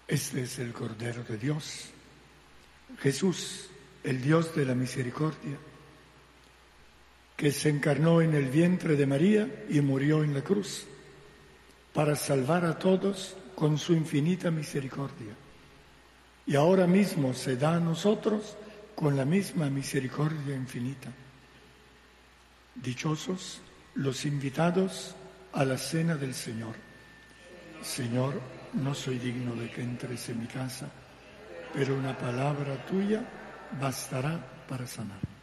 Este es el Cordero de Dios, Jesús, el Dios de la misericordia, que se encarnó en el vientre de María y murió en la cruz, para salvar a todos con su infinita misericordia. Y ahora mismo se da a nosotros con la misma misericordia infinita. Dichosos los invitados a la cena del Señor. Señor, no soy digno de que entres en mi casa, pero una palabra tuya bastará para sanar.